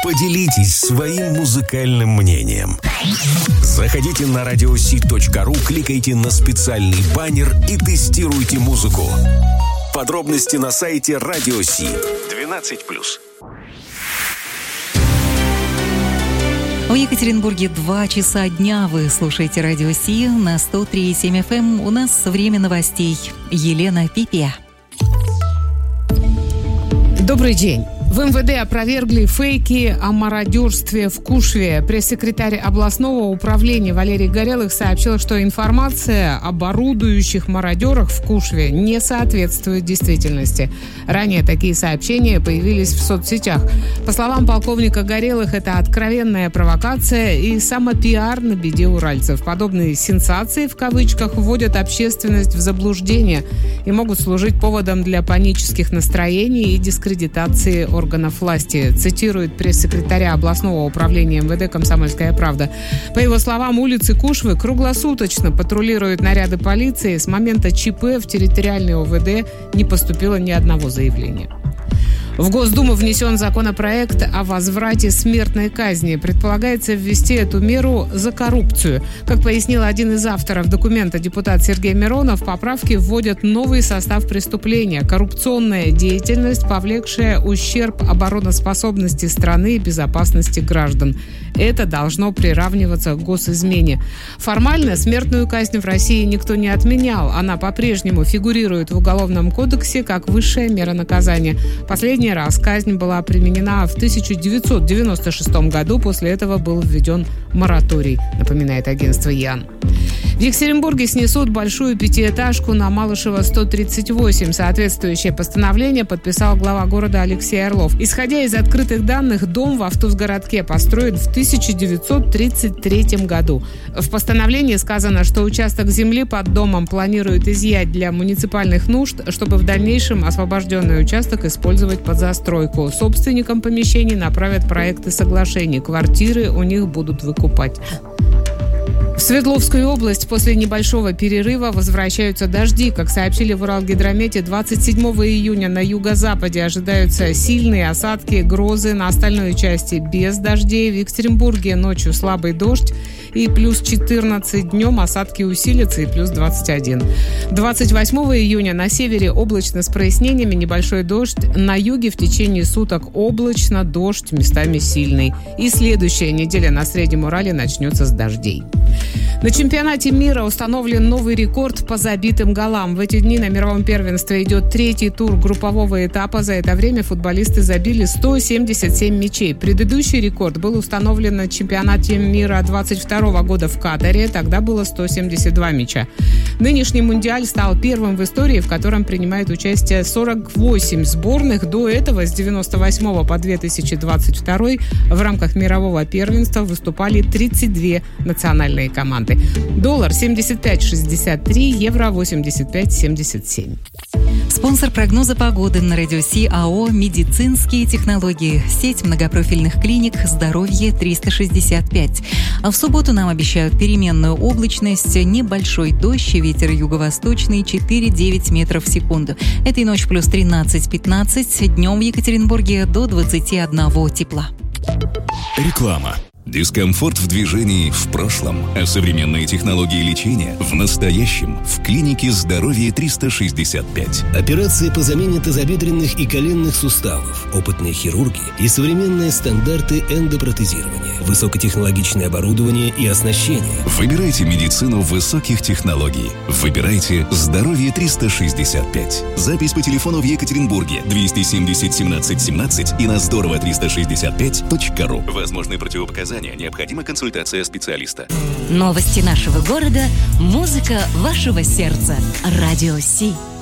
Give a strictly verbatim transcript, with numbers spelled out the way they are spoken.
Поделитесь своим музыкальным мнением. Заходите на радиоси точка ру, кликайте на специальный баннер и тестируйте музыку. Подробности на сайте Радиоси. двенадцать плюс. В Екатеринбурге два часа дня. Вы слушаете Радио Си на сто три и семь эф эм. У нас время новостей. Елена Пипия. Добрый день. В эм вэ дэ опровергли фейки о мародерстве в Кушве. Пресс-секретарь областного управления Валерий Горелых сообщил, что информация об орудующих мародерах в Кушве не соответствует действительности. Ранее такие сообщения появились в соцсетях. По словам полковника Горелых, это откровенная провокация и самопиар на беде уральцев. Подобные «сенсации» в кавычках вводят общественность в заблуждение и могут служить поводом для панических настроений и дискредитации организации. органов власти, цитирует пресс-секретаря областного управления эм вэ дэ «Комсомольская правда». По его словам, улицы Кушвы круглосуточно патрулируют наряды полиции. С момента ЧП в территориальный о вэ дэ не поступило ни одного заявления. В Госдуму внесен законопроект о возврате смертной казни. Предполагается ввести эту меру за коррупцию. Как пояснил один из авторов документа депутат Сергей Миронов, поправки вводят новый состав преступления – коррупционная деятельность, повлекшая ущерб обороноспособности страны и безопасности граждан. Это должно приравниваться к госизмене. Формально смертную казнь в России никто не отменял. Она по-прежнему фигурирует в Уголовном кодексе как высшая мера наказания. Последний раз казнь была применена в тысяча девятьсот девяносто шестом году. После этого был введен мораторий, напоминает агентство ЯН. В Екатеринбурге снесут большую пятиэтажку на Малышева сто тридцать восемь. Соответствующее постановление подписал глава города Алексей Орлов. Исходя из открытых данных, дом в Автузгородке построен в тысяча девятьсот тридцать третьем году. В постановлении сказано, что участок земли под домом планируют изъять для муниципальных нужд, чтобы в дальнейшем освобожденный участок использовать под застройку. Собственникам помещений направят проекты соглашений. Квартиры у них будут выкупать. В Свердловскую область после небольшого перерыва возвращаются дожди. Как сообщили в Уралгидромете, двадцать седьмого июня на юго-западе ожидаются сильные осадки, грозы, на остальной части без дождей. В Екатеринбурге ночью слабый дождь и плюс четырнадцать, днем осадки усилятся и плюс двадцать один. двадцать восьмого июня на севере облачно с прояснениями, небольшой дождь. На юге в течение суток облачно, дождь местами сильный. И следующая неделя на Среднем Урале начнется с дождей. На чемпионате мира установлен новый рекорд по забитым голам. В эти дни на мировом первенстве идет третий тур группового этапа. За это время футболисты забили сто семьдесят семь мячей. Предыдущий рекорд был установлен на чемпионате мира двадцать второго года в Катаре. Тогда было сто семьдесят два мяча. Нынешний мундиаль стал первым в истории, в котором принимает участие сорок восемь сборных. До этого с девяносто восьмого по две тысячи двадцать второй в рамках мирового первенства выступали тридцать две национальные команды. Доллар семьдесят пять шестьдесят три, евро восемьдесят пять семьдесят семь. Спонсор прогноза погоды на Радио Си АО «Медицинские технологии». Сеть многопрофильных клиник «Здоровье триста шестьдесят пять». А в субботу нам обещают переменную облачность, небольшой дождь и ветер юго-восточный четыре-девять метров в секунду. Этой ночью плюс тринадцать-пятнадцать, днем в Екатеринбурге до двадцати одного тепла. Реклама. Дискомфорт в движении в прошлом, а современные технологии лечения в настоящем в клинике «Здоровье триста шестьдесят пять». Операции по замене тазобедренных и коленных суставов, опытные хирурги и современные стандарты эндопротезирования, высокотехнологичное оборудование и оснащение. Выбирайте медицину высоких технологий. Выбирайте «Здоровье триста шестьдесят пять». Запись по телефону в Екатеринбурге двести семьдесят семнадцать семнадцать и на здорово триста шестьдесят пять точка ру. Возможны противопоказания. Необходима консультация специалиста. Новости нашего города, музыка вашего сердца. Радио Си.